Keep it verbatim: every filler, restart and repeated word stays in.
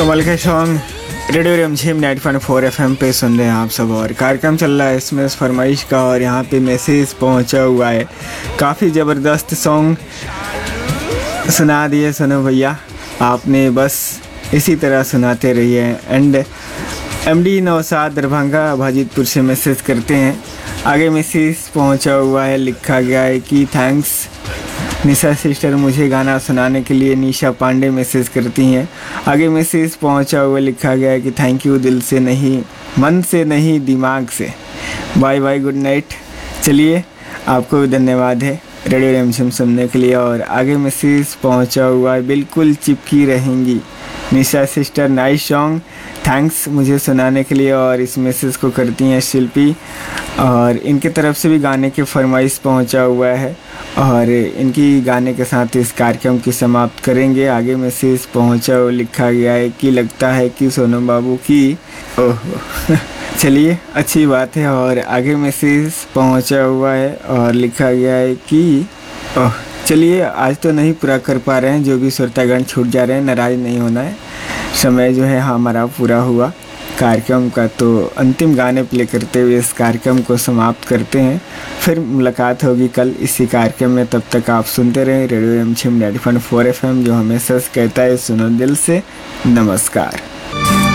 कमल का song radio रिमझिम ninety point four F M पे सुन रहे हैं आप सब। और कार्यक्रम चल रहा है इसमें फरमाइश का, और यहाँ पे मैसेज पहुँचा हुआ है। काफ़ी ज़बरदस्त सॉन्ग सुना दिए सुनो भैया आपने, बस इसी तरह सुनाते रहिए। एंड एमडी नौसाद दरभंगा भाजीपुर से मैसेज करते हैं। आगे मैसेज पहुँचा हुआ है, लिखा गया है कि थैंक्स निशा सिस्टर मुझे गाना सुनाने के लिए। निशा पांडे मैसेज करती हैं। आगे मैसेज पहुंचा हुआ लिखा गया है कि थैंक यू, दिल से नहीं, मन से नहीं, दिमाग से। Bye bye, good night. चलिए, आपको भी धन्यवाद है रेडियो रिमझिम सुनने के लिए। और आगे मैसेज पहुंचा हुआ है, बिल्कुल चिपकी रहेंगी निशा सिस्टर, नाइस सॉन्ग, थैंक्स मुझे सुनाने के लिए। और इस मैसेज को करती हैं शिल्पी, और इनके तरफ से भी गाने की फरमाइश पहुंचा हुआ है, और इनकी गाने के साथ इस कार्यक्रम की समाप्त करेंगे। आगे मैसेज पहुंचा हुआ लिखा गया है कि लगता है कि सोनम बाबू की ओह चलिए, अच्छी बात है। और आगे मैसेज पहुंचा हुआ है और लिखा गया है कि ओह चलिए, आज तो नहीं पूरा कर पा रहे हैं, जो भी श्रोतागण छूट जा रहे हैं, नाराज़ नहीं होना है। समय जो है हमारा पूरा हुआ कार्यक्रम का, तो अंतिम गाने प्ले करते हुए इस कार्यक्रम को समाप्त करते हैं। फिर मुलाकात होगी कल इसी कार्यक्रम में। तब तक आप सुनते रहें रेडियो रिमझिम ninety point four F M, जो हमेशा कहता है सुनो दिल से। नमस्कार।